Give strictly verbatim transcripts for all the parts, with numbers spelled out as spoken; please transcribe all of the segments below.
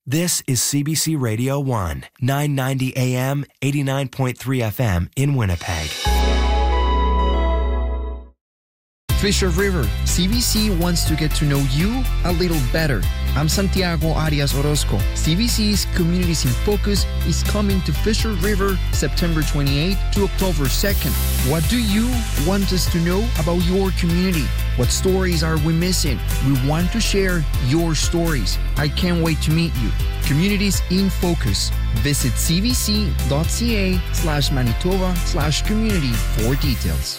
This is C B C Radio one, nine ninety A M, eighty-nine point three F M in Winnipeg. Fisher River, C B C wants to get to know you a little better. I'm Santiago Arias Orozco. C B C's Communities in Focus is coming to Fisher River September twenty-eighth to October second. What do you want us to know about your community? What stories are we missing? We want to share your stories. I can't wait to meet you. Communities in Focus. Visit cbc.ca slash Manitoba slash community for details.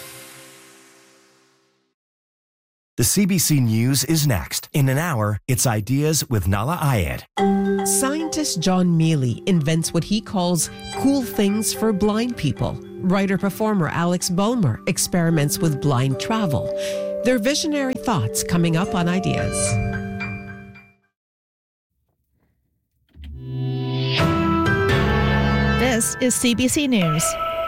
The C B C News is next. In an hour, it's Ideas with Nala Ayed. Scientist John Mealy invents what he calls cool things for blind people. Writer-performer Alex Bulmer experiments with blind travel. Their visionary thoughts coming up on Ideas. This is C B C News.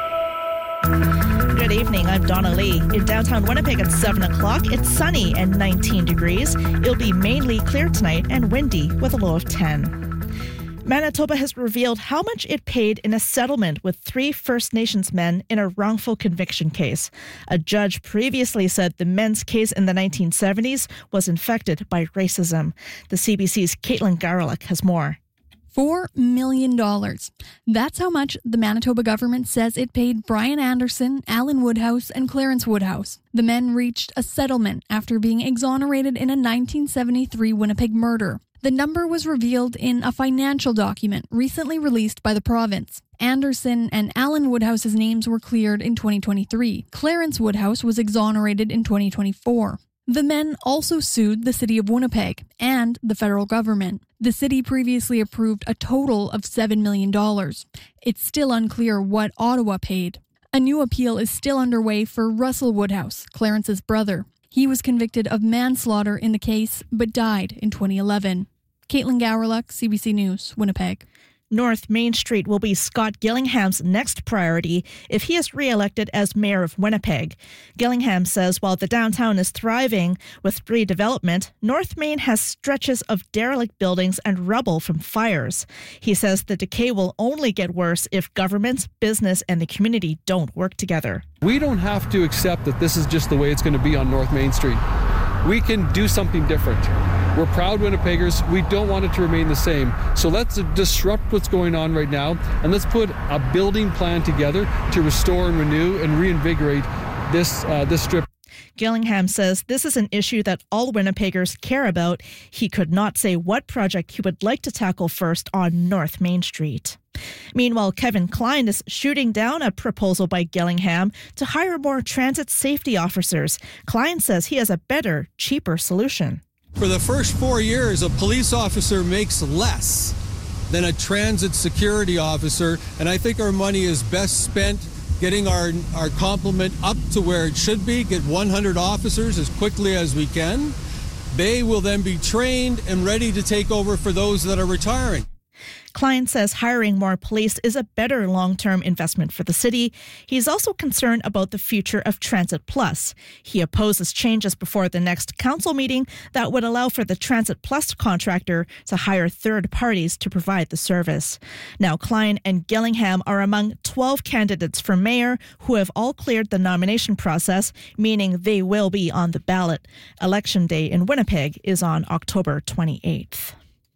Good evening, I'm Donna Lee. In downtown Winnipeg at seven o'clock, it's sunny and nineteen degrees. It'll be mainly clear tonight and windy with a low of ten. Manitoba has revealed how much it paid in a settlement with three First Nations men in a wrongful conviction case. A judge previously said the men's case in the nineteen seventies was infected by racism. The C B C's Caitlin Garlick has more. Four million dollars. That's how much the Manitoba government says it paid Brian Anderson, Alan Woodhouse, and Clarence Woodhouse. The men reached a settlement after being exonerated in a nineteen seventy-three Winnipeg murder. The number was revealed in a financial document recently released by the province. Anderson and Alan Woodhouse's names were cleared in twenty twenty-three. Clarence Woodhouse was exonerated in twenty twenty-four. The men also sued the city of Winnipeg and the federal government. The city previously approved a total of seven million dollars. It's still unclear what Ottawa paid. A new appeal is still underway for Russell Woodhouse, Clarence's brother. He was convicted of manslaughter in the case, but died in twenty eleven. Caitlin Gowerluck, C B C News, Winnipeg. North Main Street will be Scott Gillingham's next priority if he is re-elected as mayor of Winnipeg. Gillingham says while the downtown is thriving with redevelopment, North Main has stretches of derelict buildings and rubble from fires. He says the decay will only get worse if governments, business, and the community don't work together. We don't have to accept that this is just the way it's going to be on North Main Street. We can do something different. We're proud Winnipeggers. We don't want it to remain the same. So let's disrupt what's going on right now, and let's put a building plan together to restore and renew and reinvigorate this uh, this strip. Gillingham says this is an issue that all Winnipeggers care about. He could not say what project he would like to tackle first on North Main Street. Meanwhile, Kevin Klein is shooting down a proposal by Gillingham to hire more transit safety officers. Klein says he has a better, cheaper solution. For the first four years, a police officer makes less than a transit security officer, and I think our money is best spent getting our, our complement up to where it should be, get one hundred officers as quickly as we can. They will then be trained and ready to take over for those that are retiring. Klein says hiring more police is a better long-term investment for the city. He's also concerned about the future of Transit Plus. He opposes changes before the next council meeting that would allow for the Transit Plus contractor to hire third parties to provide the service. Now, Klein and Gillingham are among twelve candidates for mayor who have all cleared the nomination process, meaning they will be on the ballot. Election day in Winnipeg is on October twenty-eighth.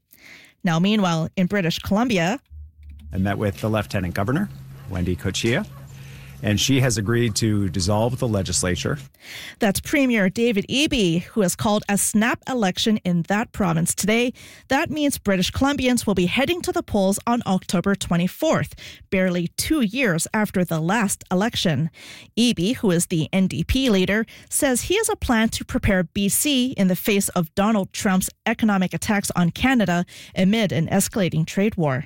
Now, meanwhile, in British Columbia, I met with the Lieutenant Governor, Wendy Cochia, and she has agreed to dissolve the legislature. That's Premier David Eby, who has called a snap election in that province today. That means British Columbians will be heading to the polls on October twenty-fourth, barely two years after the last election. Eby, who is the N D P leader, says he has a plan to prepare B C in the face of Donald Trump's economic attacks on Canada amid an escalating trade war.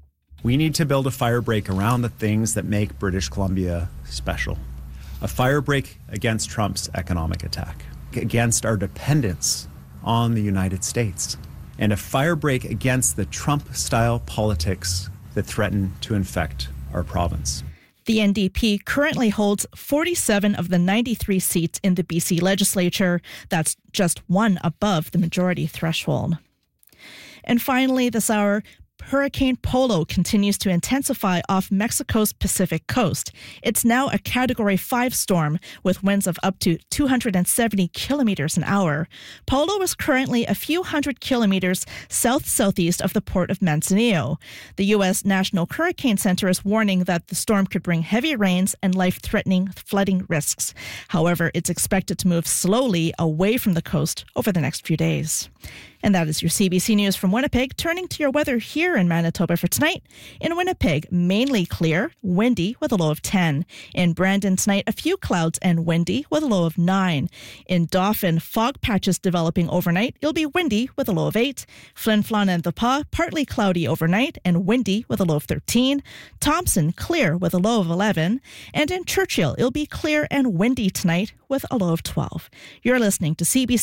We need to build a firebreak around the things that make British Columbia special. A firebreak against Trump's economic attack, against our dependence on the United States, and a firebreak against the Trump-style politics that threaten to infect our province. The N D P currently holds forty-seven of the ninety-three seats in the B C legislature. That's just one above the majority threshold. And finally, this hour, Hurricane Polo continues to intensify off Mexico's Pacific coast. It's now a Category five storm with winds of up to two hundred seventy kilometers an hour. Polo is currently a few hundred kilometers south-southeast of the port of Manzanillo. The U S National Hurricane Center is warning that the storm could bring heavy rains and life-threatening flooding risks. However, it's expected to move slowly away from the coast over the next few days. And that is your C B C News from Winnipeg. Turning to your weather here in Manitoba for tonight. In Winnipeg, mainly clear, windy with a low of ten. In Brandon tonight, a few clouds and windy with a low of nine. In Dauphin, fog patches developing overnight. It'll be windy with a low of eight. Flin Flon and The Pas, partly cloudy overnight and windy with a low of thirteen. Thompson, clear with a low of eleven. And in Churchill, it'll be clear and windy tonight with a low of twelve. You're listening to C B C